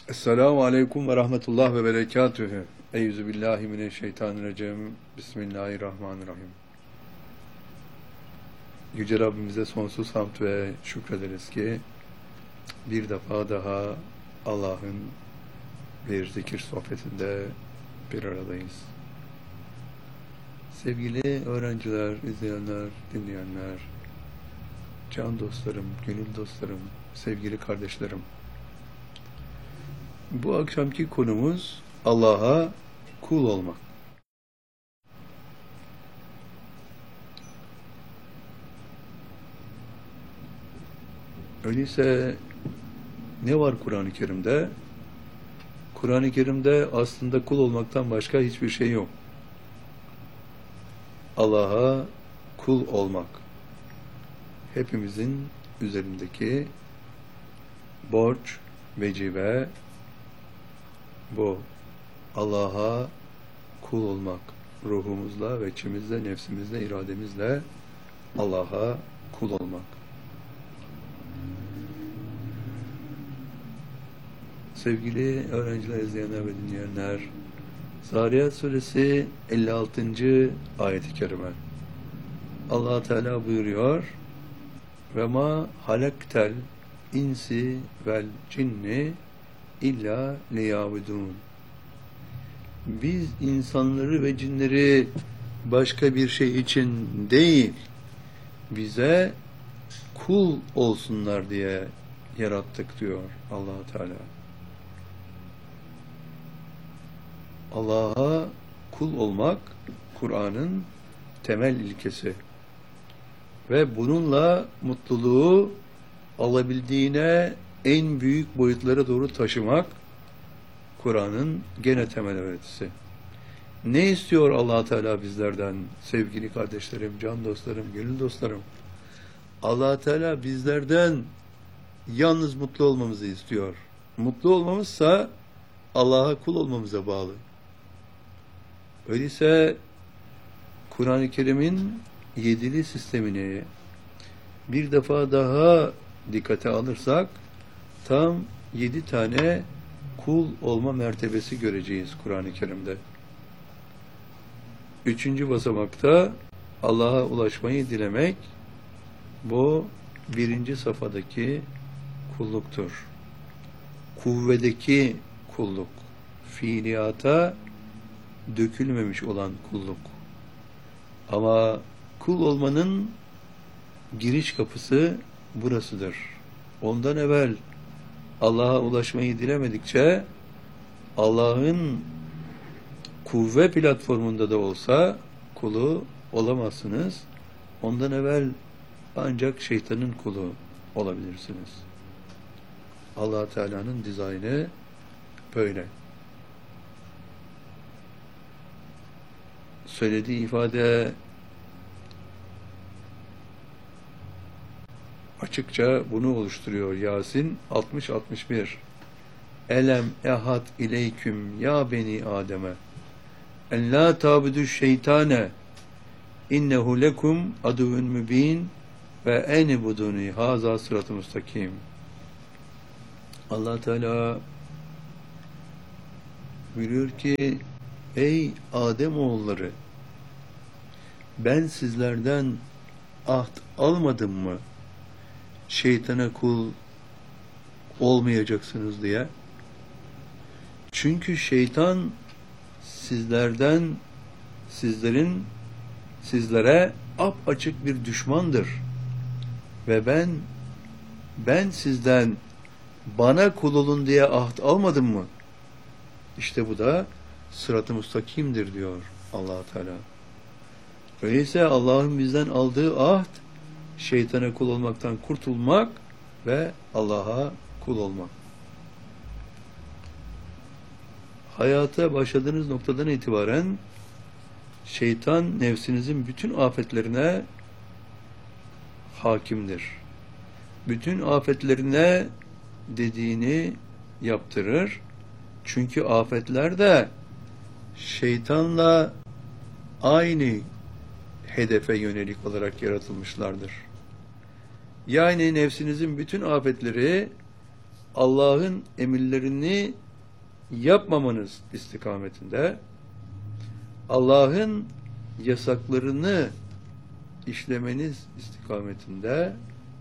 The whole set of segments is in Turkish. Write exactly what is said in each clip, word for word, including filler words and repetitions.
Esselamu Aleyküm ve Rahmetullah ve Berekatühü. Eyyüzü billahi mineşşeytanirracim. Bismillahirrahmanirrahim. Yüce Rabbimize sonsuz hamd ve şükrederiz ki bir defa daha Allah'ın bir zikir sohbetinde bir aradayız. Sevgili öğrenciler, izleyenler, dinleyenler, can dostlarım, gönül dostlarım, sevgili kardeşlerim. Bu akşamki konumuz Allah'a kul olmak. Öyleyse ne var Kur'an-ı Kerim'de? Kur'an-ı Kerim'de aslında kul olmaktan başka hiçbir şey yok. Allah'a kul olmak hepimizin üzerindeki borç, vecibe bu. Allah'a kul olmak, ruhumuzla, ve içimizle, nefsimizle, irademizle Allah'a kul olmak. Sevgili öğrenciler, izleyenler ve dinleyenler, Zariyat Suresi elli altıncı ayet-i kerime. Allah Teala buyuruyor: "Ve ma halaktel insi vel cinni illa liyabudun." Biz insanları ve cinleri başka bir şey için değil, bize kul olsunlar diye yarattık diyor Allah Teala. Allah'a kul olmak Kur'an'ın temel ilkesi ve bununla mutluluğu alabildiğine en büyük boyutlara doğru taşımak Kur'an'ın gene temel öğretisi. Ne istiyor Allah Teala bizlerden sevgili kardeşlerim, can dostlarım, gönül dostlarım? Allah Teala bizlerden yalnız mutlu olmamızı istiyor. Mutlu olmamızsa Allah'a kul olmamıza bağlı. Öyleyse Kur'an-ı Kerim'in yedili sistemini bir defa daha dikkate alırsak tam yedi tane kul olma mertebesi göreceğiz Kur'an-ı Kerim'de. Üçüncü basamakta Allah'a ulaşmayı dilemek, bu birinci safhadaki kulluktur. Kuvvedeki kulluk, fiiliyata dökülmemiş olan kulluk. Ama kul olmanın giriş kapısı burasıdır. Ondan evvel Allah'a ulaşmayı dilemedikçe Allah'ın kuvve platformunda da olsa kulu olamazsınız. Ondan evvel ancak şeytanın kulu olabilirsiniz. Allah Teala'nın dizaynı böyle. Söylediği ifade açıkça bunu oluşturuyor. Yasin altmış altmış bir. Elem ehad ileyküm ya beni Adem'e en la tabudu şeytane innehu lekum aduvun mübin ve enibuduni haza sırat-ı müstakim. Allah Teala buyuruyor ki, ey Adem oğulları, ben sizlerden ahd almadım mı şeytana kul olmayacaksınız diye? Çünkü şeytan sizlerden, sizlerin, sizlere apaçık bir düşmandır. Ve ben, ben sizden bana kul olun diye ahd almadım mı? İşte bu da sırat-ı müstakimdir diyor Allah Teala. Öyleyse Allah'ın bizden aldığı ahd, şeytana kul olmaktan kurtulmak ve Allah'a kul olmak. Hayata başladığınız noktadan itibaren şeytan nefsinizin bütün afetlerine hakimdir. Bütün afetlerine dediğini yaptırır. Çünkü afetler de şeytanla aynı hedefe yönelik olarak yaratılmışlardır. Yani nefsinizin bütün afetleri Allah'ın emirlerini yapmamanız istikametinde, Allah'ın yasaklarını işlemeniz istikametinde,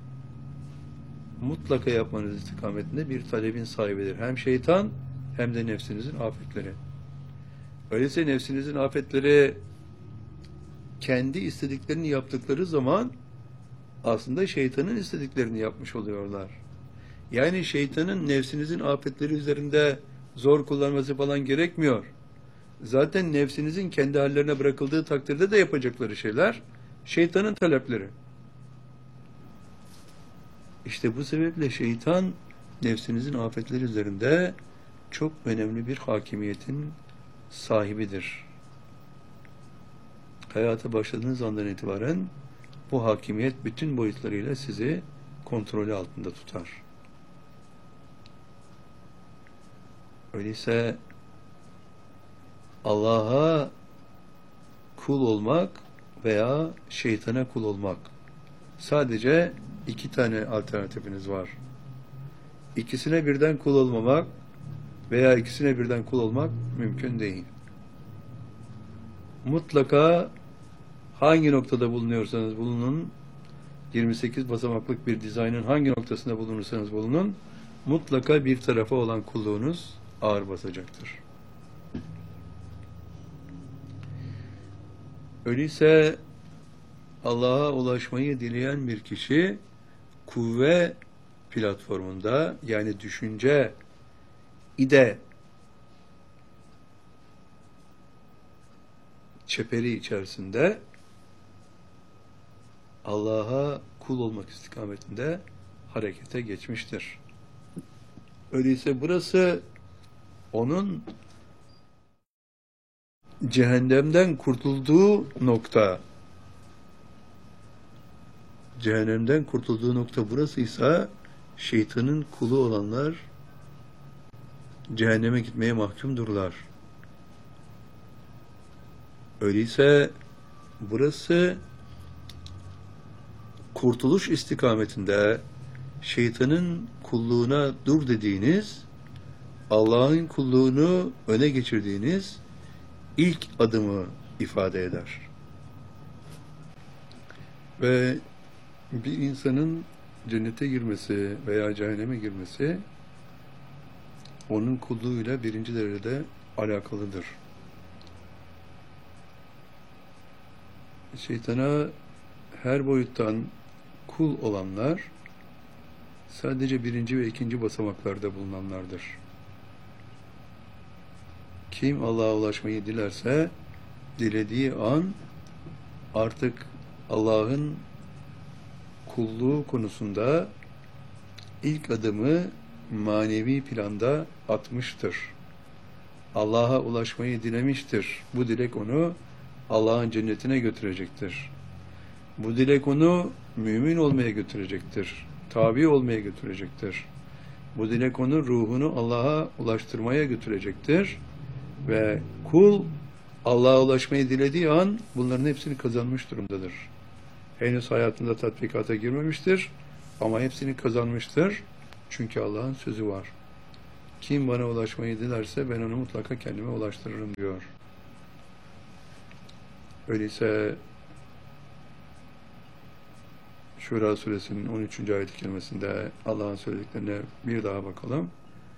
mutlaka yapmanız istikametinde bir talebin sahibidir. Hem şeytan hem de nefsinizin afetleri. Öyleyse nefsinizin afetleri kendi istediklerini yaptıkları zaman aslında şeytanın istediklerini yapmış oluyorlar. Yani şeytanın nefsinizin afetleri üzerinde zor kullanması falan gerekmiyor. Zaten nefsinizin kendi hallerine bırakıldığı takdirde de yapacakları şeyler şeytanın talepleri. İşte bu sebeple şeytan nefsinizin afetleri üzerinde çok önemli bir hakimiyetin sahibidir. Hayata başladığınız andan itibaren bu hakimiyet bütün boyutlarıyla sizi kontrolü altında tutar. Öyleyse Allah'a kul olmak veya şeytana kul olmak, sadece iki tane alternatifiniz var. İkisine birden kul olmamak veya ikisine birden kul olmak mümkün değil. Mutlaka hangi noktada bulunuyorsanız bulunun, yirmi sekiz basamaklık bir dizaynın hangi noktasında bulunursanız bulunun, mutlaka bir tarafa olan kulluğunuz ağır basacaktır. Öyleyse Allah'a ulaşmayı dileyen bir kişi kuvve platformunda, yani düşünce ide çeperi içerisinde Allah'a kul olmak istikametinde harekete geçmiştir. Öyleyse burası onun cehennemden kurtulduğu nokta. Cehennemden kurtulduğu nokta burasıysa şeytanın kulu olanlar cehenneme gitmeye mahkumdurlar. Öyleyse burası kurtuluş istikametinde şeytanın kulluğuna dur dediğiniz, Allah'ın kulluğunu öne geçirdiğiniz ilk adımı ifade eder. Ve bir insanın cennete girmesi veya cehenneme girmesi onun kulluğuyla birinci derecede alakalıdır. Şeytana her boyuttan kul olanlar sadece birinci ve ikinci basamaklarda bulunanlardır. Kim Allah'a ulaşmayı dilerse, dilediği an artık Allah'ın kulluğu konusunda ilk adımı manevi planda atmıştır. Allah'a ulaşmayı dilemiştir. Bu dilek onu Allah'ın cennetine götürecektir. Bu dilek onu mümin olmaya götürecektir. Tabi olmaya götürecektir. Bu dilek onu ruhunu Allah'a ulaştırmaya götürecektir. Ve kul Allah'a ulaşmayı dilediği an bunların hepsini kazanmış durumdadır. Henüz hayatında tatbikata girmemiştir ama hepsini kazanmıştır. Çünkü Allah'ın sözü var. Kim bana ulaşmayı dilerse ben onu mutlaka kendime ulaştırırım diyor. Öyleyse Şura suresinin on üçüncü ayet-i kerimesinde Allah'ın söylediklerine bir daha bakalım.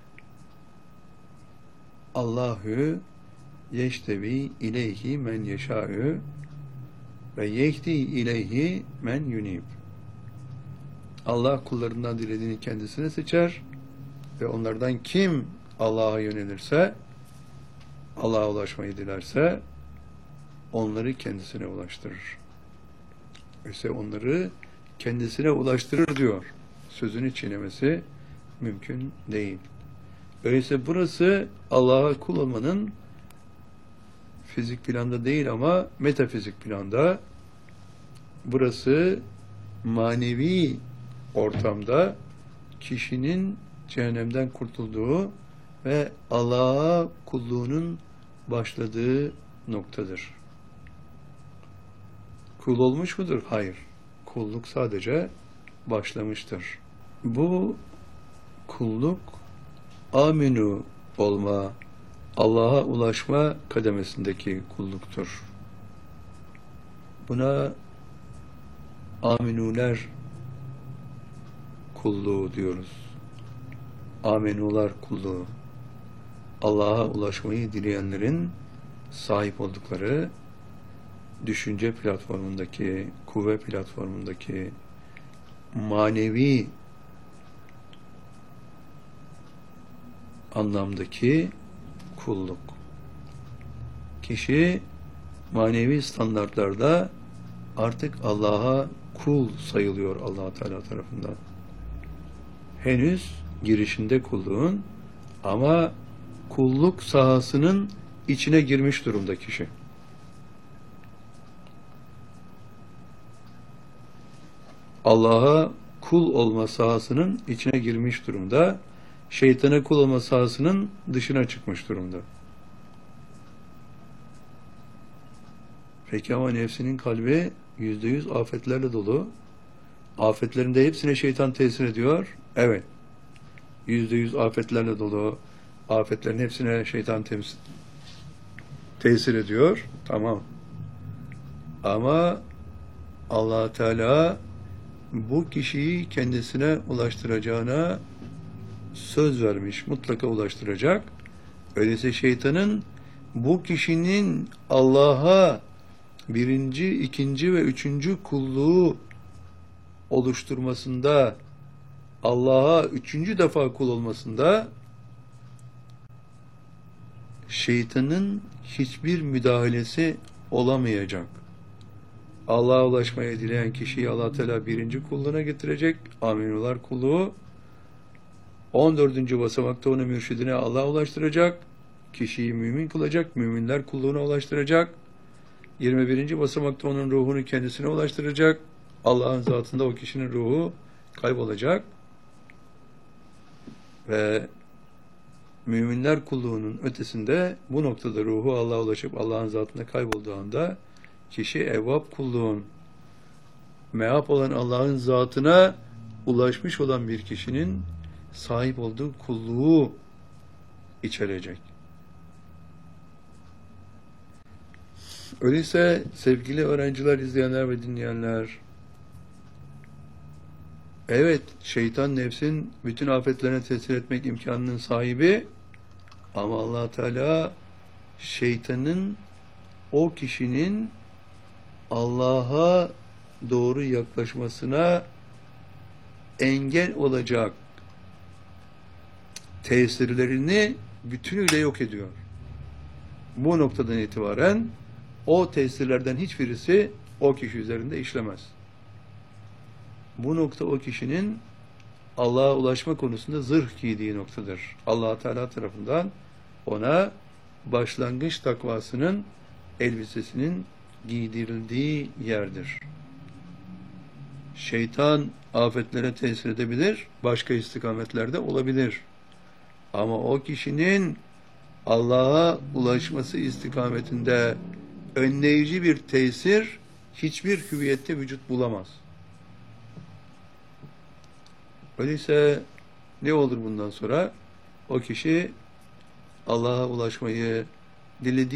Allahu yeştevi ileyhi men yeşâ'ü ve yehdi ileyhi men yunib. Allah kullarından dilediğini kendisine seçer ve onlardan kim Allah'a yönelirse, Allah'a ulaşmayı dilerse onları kendisine ulaştırır. İşte onları kendisine ulaştırır diyor. Sözünü çiğnemesi mümkün değil. Öyleyse burası Allah'a kul olmanın fizik planda değil ama metafizik planda, burası manevi ortamda kişinin cehennemden kurtulduğu ve Allah'a kulluğunun başladığı noktadır. Kul olmuş mudur? Hayır. Kulluk sadece başlamıştır. Bu kulluk, aminu olma, Allah'a ulaşma kademesindeki kulluktur. Buna aminuler kulluğu diyoruz. Amenular kulluğu. Allah'a ulaşmayı dileyenlerin sahip oldukları düşünce platformundaki, kuvve platformundaki manevi anlamdaki kulluk. Kişi manevi standartlarda artık Allah'a kul sayılıyor Allah Teala tarafından. Henüz girişinde kulluğun ama kulluk sahasının içine girmiş durumda kişi. Allah'a kul olma sahasının içine girmiş durumda. Şeytana kul olma sahasının dışına çıkmış durumda. Peki ama nefsinin kalbi yüzde yüz afetlerle dolu. Afetlerin de hepsine şeytan tesir ediyor. Evet. Yüzde yüz afetlerle dolu. Afetlerin hepsine şeytan temsil, tesir ediyor. Tamam. Ama Allah Teala bu kişiyi kendisine ulaştıracağına söz vermiş. Mutlaka ulaştıracak. Öyleyse şeytanın bu kişinin Allah'a birinci, ikinci ve üçüncü kulluğu oluşturmasında, Allah'a üçüncü defa kul olmasında şeytanın hiçbir müdahalesi olamayacak. Allah'a ulaşmaya dileyen kişiyi Allah Teala birinci kulluğuna getirecek. Aminular kulluğu. on dördüncü basamakta onu mürşidine Allah'a ulaştıracak. Kişiyi mümin kılacak. Müminler kulluğuna ulaştıracak. yirmi birinci basamakta onun ruhunu kendisine ulaştıracak. Allah'ın zatında o kişinin ruhu kaybolacak. Ve müminler kulluğunun ötesinde bu noktada ruhu Allah'a ulaşıp Allah'ın zatında kaybolduğu anda kişi evvab kulluğun meap olan Allah'ın zatına ulaşmış olan bir kişinin sahip olduğu kulluğu içerecek. Öyleyse sevgili öğrenciler, izleyenler ve dinleyenler, evet, şeytan nefsin bütün afetlerine tesir etmek imkanının sahibi ama Allah Teala şeytanın o kişinin Allah'a doğru yaklaşmasına engel olacak tesirlerini bütünüyle yok ediyor. Bu noktadan itibaren o tesirlerden hiçbirisi o kişi üzerinde işlemez. Bu nokta o kişinin Allah'a ulaşma konusunda zırh giydiği noktadır. Allah Teala tarafından ona başlangıç takvasının elbisesinin giydirildiği yerdir. Şeytan afetlere tesir edebilir, başka istikametlerde olabilir. Ama o kişinin Allah'a ulaşması istikametinde önleyici bir tesir hiçbir hüviyette vücut bulamaz. Öyleyse ne olur bundan sonra? O kişi Allah'a ulaşmayı dilediği